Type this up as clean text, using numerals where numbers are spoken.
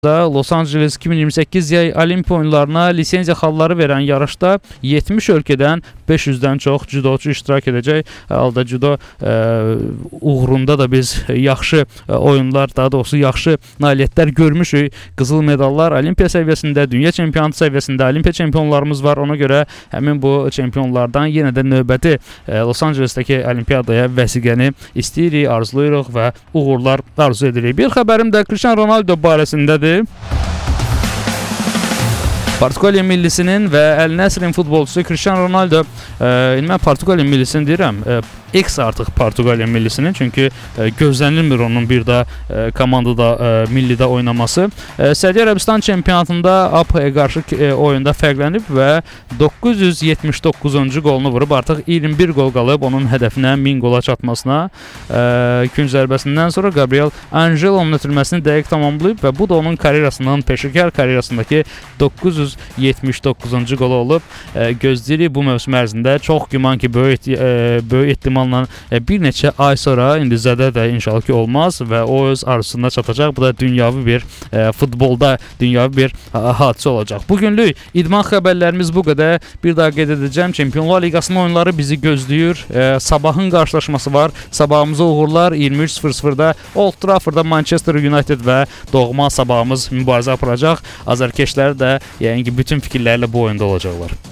Los Angeles 2028 yay Olimpiya oyunlarına lisenziya xalları verən yarışda 70 ölkədən 500-dən çox judoçu iştirak edəcək. Halda judo uğrunda da biz yaxşı oyunlar, daha doğrusu yaxşı nailiyyətlər görmüşük. Qızıl medallar Olimpiya səviyyəsində, dünya çempionatı səviyyəsində Olimpiya çempionlarımız var. Ona görə həmin bu çempionlardan yenə də növbəti Los Angeles'dəki olimpiyadaya vəsiqəni istəyirik, arzulayırıq və uğurlar arzu edirik. Bir xəbərim də Cristiano Ronaldo barəsindədir. Portuqaliya millisinin və Əl Nəsrin futbolçusu Cristiano Ronaldo, mən Portuqaliya millisini deyirəm, X artıq Portuqaliya millisinin, çünki gözlənilmir onun bir də komandada, millidə oynaması. Səudiyyə Ərəbistan çempionatında APO'ya qarşı oyunda fərqlənib və 979-cu qolunu vurub, artıq 21 qol qalıb onun hədəfinə 1000 qola çatmasına. Künc zərbəsindən sonra Gabriel Angelo'nun ötürməsini dəqiq tamamlayıb və bu da onun karyerasının, peşəkar karyerasındakı 979-cu qolu olub. Gözləyirik bu mövsüm ərzində, çox güman ki, böyük ehtimal bir neçə ay sonra, indi zədə də inşallah ki olmaz və o öz arzusuna çatacaq. Bu da dünyavi bir futbolda dünyavi bir hadisə olacaq. Bugünlük idman xəbərlərimiz bu qədər. Bir daha qeyd edəcəm, Çempionlar Liqasının oyunları bizi gözləyir. Sabahın qarşılaşması var. Sabahımıza uğurlar. 23:00-da Old Traffordda Manchester United və doğma sabahımız mübarizə aparacaq. Azərkeşlər də yəni ki bütün fikirlərlə bu oyunda olacaqlar.